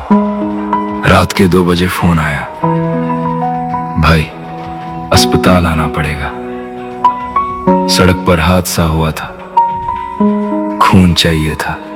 रात के 2 बजे फोन आया, भाई अस्पताल आना पड़ेगा, सड़क पर हादसा हुआ था, खून चाहिए था।